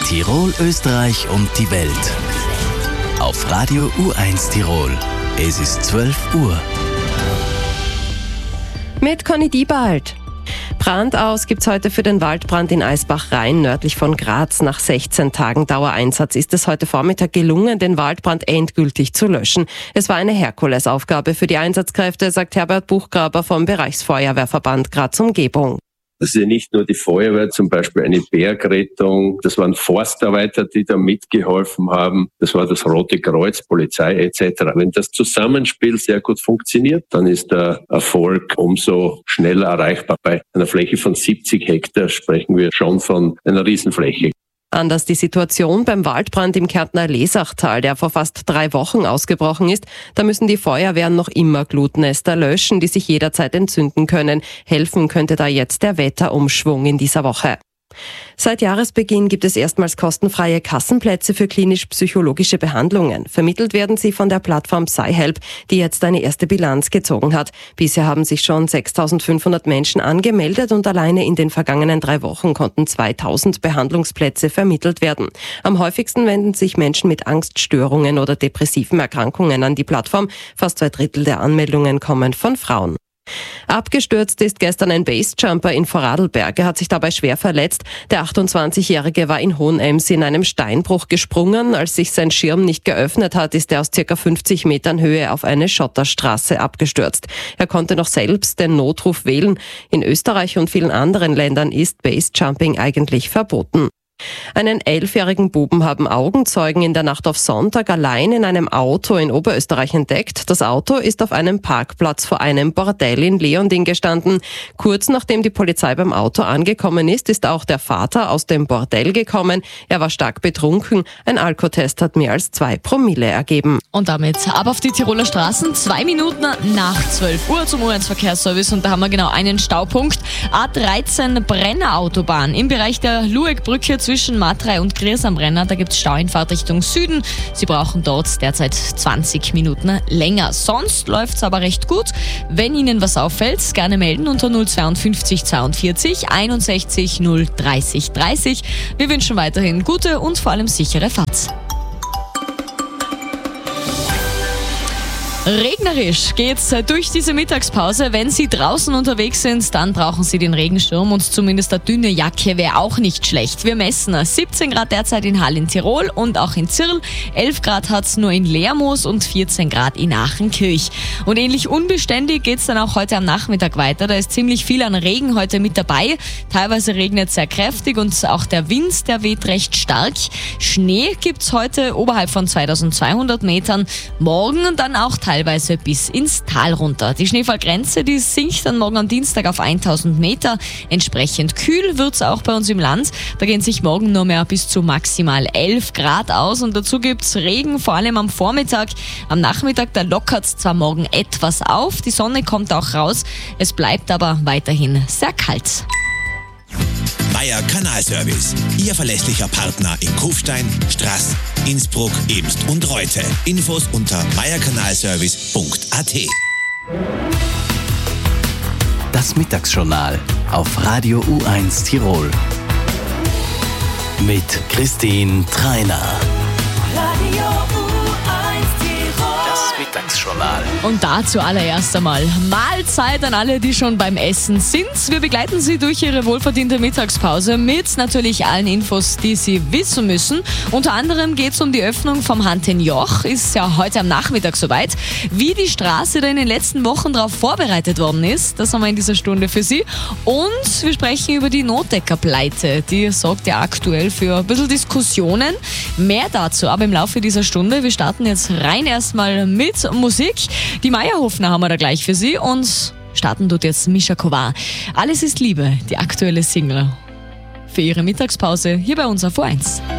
Tirol, Österreich und die Welt. Auf Radio U1 Tirol. Es ist 12 Uhr. Mit Conny Diebald. Brand aus gibt's heute für den Waldbrand in Eisbach-Rhein nördlich von Graz. Nach 16 Tagen Dauereinsatz ist es heute Vormittag gelungen, den Waldbrand endgültig zu löschen. Es war eine Herkulesaufgabe für die Einsatzkräfte, sagt Herbert Buchgraber vom Bereichsfeuerwehrverband Graz-Umgebung. Das ist ja nicht nur die Feuerwehr, zum Beispiel eine Bergrettung, das waren Forstarbeiter, die da mitgeholfen haben, das war das Rote Kreuz, Polizei etc. Wenn das Zusammenspiel sehr gut funktioniert, dann ist der Erfolg umso schneller erreichbar. Bei einer Fläche von 70 Hektar sprechen wir schon von einer Riesenfläche. Anders die Situation beim Waldbrand im Kärntner Lesachtal, der vor fast 3 Wochen ausgebrochen ist. Da müssen die Feuerwehren noch immer Glutnester löschen, die sich jederzeit entzünden können. Helfen könnte da jetzt der Wetterumschwung in dieser Woche. Seit Jahresbeginn gibt es erstmals kostenfreie Kassenplätze für klinisch-psychologische Behandlungen. Vermittelt werden sie von der Plattform PsyHelp, die jetzt eine erste Bilanz gezogen hat. Bisher haben sich schon 6.500 Menschen angemeldet und alleine in den vergangenen 3 Wochen konnten 2.000 Behandlungsplätze vermittelt werden. Am häufigsten wenden sich Menschen mit Angststörungen oder depressiven Erkrankungen an die Plattform. Fast 2/3 der Anmeldungen kommen von Frauen. Abgestürzt ist gestern ein Basejumper in Vorarlberg. Er hat sich dabei schwer verletzt. Der 28-Jährige war in Hohenems in einem Steinbruch gesprungen. Als sich sein Schirm nicht geöffnet hat, ist er aus ca. 50 Metern Höhe auf eine Schotterstraße abgestürzt. Er konnte noch selbst den Notruf wählen. In Österreich und vielen anderen Ländern ist Basejumping eigentlich verboten. Einen 11-jährigen Buben haben Augenzeugen in der Nacht auf Sonntag allein in einem Auto in Oberösterreich entdeckt. Das Auto ist auf einem Parkplatz vor einem Bordell in Leonding gestanden. Kurz nachdem die Polizei beim Auto angekommen ist auch der Vater aus dem Bordell gekommen. Er war stark betrunken. Ein Alkotest hat mehr als 2 Promille ergeben. Und damit ab auf die Tiroler Straßen. 2 Minuten nach 12 Uhr zum U1-Verkehrsservice. Und da haben wir genau einen Staupunkt. A13 Brenner-Autobahn im Bereich der Luegbrücke zwischen Matrei und Griers am Brenner. Da gibt es Stau in Fahrt Richtung Süden. Sie brauchen dort derzeit 20 Minuten länger. Sonst läuft es aber recht gut. Wenn Ihnen was auffällt, gerne melden unter 052 42 61 030 30. Wir wünschen weiterhin gute und vor allem sichere Fahrt. Regnerisch geht's durch diese Mittagspause. Wenn Sie draußen unterwegs sind, dann brauchen Sie den Regenschirm und zumindest eine dünne Jacke wäre auch nicht schlecht. Wir messen 17 Grad derzeit in Hall in Tirol und auch in Zirl. 11 Grad hat's nur in Lermoos und 14 Grad in Aachenkirch. Und ähnlich unbeständig geht's dann auch heute am Nachmittag weiter. Da ist ziemlich viel an Regen heute mit dabei. Teilweise regnet es sehr kräftig und auch der Wind, der weht recht stark. Schnee gibt's heute oberhalb von 2200 Metern. Morgen dann auch teilweise bis ins Tal runter. Die Schneefallgrenze, die sinkt dann morgen am Dienstag auf 1000 Meter. Entsprechend kühl wird's auch bei uns im Land. Da gehen sich morgen nur mehr bis zu maximal 11 Grad aus und dazu gibt's Regen, vor allem am Vormittag. Am Nachmittag, da lockert's zwar morgen etwas auf, die Sonne kommt auch raus, es bleibt aber weiterhin sehr kalt. Meier Kanalservice, Ihr verlässlicher Partner in Kufstein, Straß, Innsbruck, Ebst und Reute. Infos unter meierkanalservice.at. Das Mittagsjournal auf Radio U1 Tirol. Mit Christine Treiner. Mittagsjournal. Und da zuallererst einmal Mahlzeit an alle, die schon beim Essen sind. Wir begleiten Sie durch Ihre wohlverdiente Mittagspause mit natürlich allen Infos, die Sie wissen müssen. Unter anderem geht es um die Öffnung vom Hantenjoch. Ist ja heute am Nachmittag soweit. Wie die Straße da in den letzten Wochen darauf vorbereitet worden ist, das haben wir in dieser Stunde für Sie. Und wir sprechen über die Notdeckerpleite. Die sorgt ja aktuell für ein bisschen Diskussionen. Mehr dazu aber im Laufe dieser Stunde. Wir starten jetzt rein erstmal mit Musik. Die Meierhofner haben wir da gleich für Sie und starten tut jetzt Mischa Kovar. Alles ist Liebe, die aktuelle Single für Ihre Mittagspause hier bei uns auf U1.